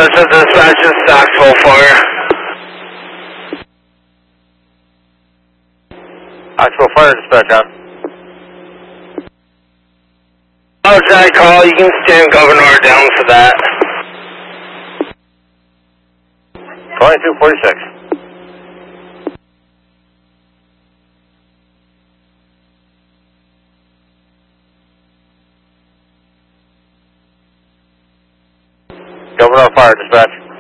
Central Dispatch is Knoxville Fire. Knoxville Fire Dispatch on. Outside call, you can stand Governor down for that. 2246. Governor Fire Dispatch.